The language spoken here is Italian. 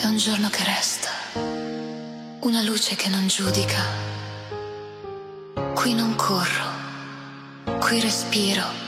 È un giorno che resta, una luce che non giudica. Qui non corro, qui respiro.